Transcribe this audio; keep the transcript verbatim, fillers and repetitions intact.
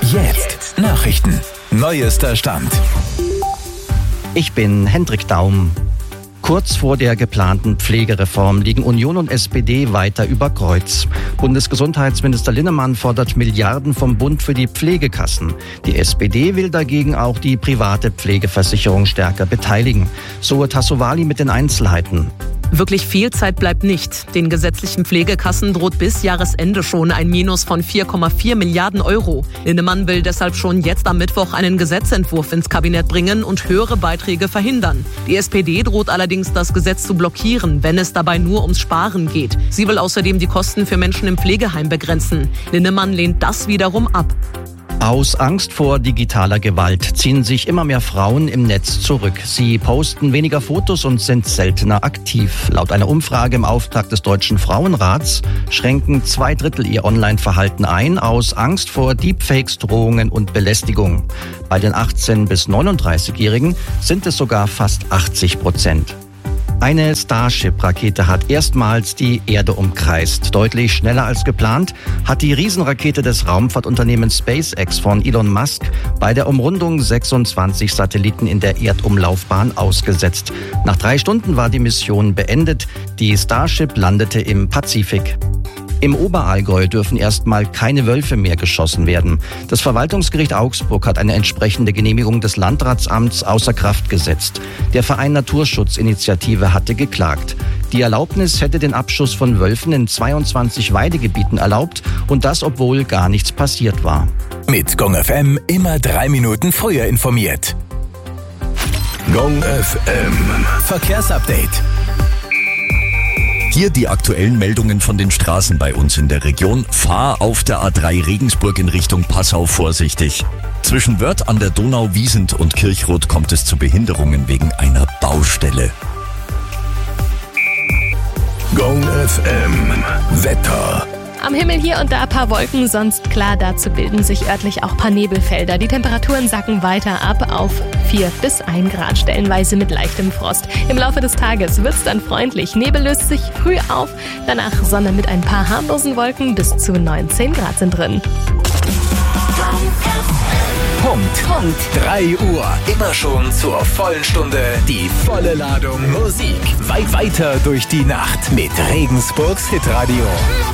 Jetzt Nachrichten. Neuester Stand. Ich bin Hendrik Daum. Kurz vor der geplanten Pflegereform liegen Union und S P D weiter über Kreuz. Bundesgesundheitsminister Linnemann fordert Milliarden vom Bund für die Pflegekassen. Die S P D will dagegen auch die private Pflegeversicherung stärker beteiligen. So Tassovali mit den Einzelheiten. Wirklich viel Zeit bleibt nicht. Den gesetzlichen Pflegekassen droht bis Jahresende schon ein Minus von vier Komma vier Milliarden Euro. Linnemann will deshalb schon jetzt am Mittwoch einen Gesetzentwurf ins Kabinett bringen und höhere Beiträge verhindern. Die S P D droht allerdings, das Gesetz zu blockieren, wenn es dabei nur ums Sparen geht. Sie will außerdem die Kosten für Menschen im Pflegeheim begrenzen. Linnemann lehnt das wiederum ab. Aus Angst vor digitaler Gewalt ziehen sich immer mehr Frauen im Netz zurück. Sie posten weniger Fotos und sind seltener aktiv. Laut einer Umfrage im Auftrag des Deutschen Frauenrats schränken zwei Drittel ihr Online-Verhalten ein, aus Angst vor Deepfakes, Drohungen und Belästigung. Bei den achtzehn- bis neununddreißigjährigen sind es sogar fast achtzig Prozent. Eine Starship-Rakete hat erstmals die Erde umkreist. Deutlich schneller als geplant hat die Riesenrakete des Raumfahrtunternehmens SpaceX von Elon Musk bei der Umrundung sechsundzwanzig Satelliten in der Erdumlaufbahn ausgesetzt. Nach drei Stunden war die Mission beendet. Die Starship landete im Pazifik. Im Oberallgäu dürfen erstmal keine Wölfe mehr geschossen werden. Das Verwaltungsgericht Augsburg hat eine entsprechende Genehmigung des Landratsamts außer Kraft gesetzt. Der Verein Naturschutzinitiative hatte geklagt. Die Erlaubnis hätte den Abschuss von Wölfen in zweiundzwanzig Weidegebieten erlaubt und das, obwohl gar nichts passiert war. Mit Gong F M immer drei Minuten früher informiert. Gong F M Verkehrsupdate. Hier die aktuellen Meldungen von den Straßen bei uns in der Region. Fahr auf der A drei Regensburg in Richtung Passau vorsichtig. Zwischen Wörth an der Donau, Wiesent und Kirchroth kommt es zu Behinderungen wegen einer Baustelle. Gong F M Wetter. Am Himmel hier und da ein paar Wolken, sonst klar, dazu bilden sich örtlich auch ein paar Nebelfelder. Die Temperaturen sacken weiter ab auf vier bis ein Grad, stellenweise mit leichtem Frost. Im Laufe des Tages wird's dann freundlich. Nebel löst sich früh auf, danach Sonne mit ein paar harmlosen Wolken, bis zu neunzehn Grad sind drin. Punkt. Punkt. drei Uhr. Immer schon zur vollen Stunde die volle Ladung Musik. Weit weiter durch die Nacht mit Regensburgs Hitradio.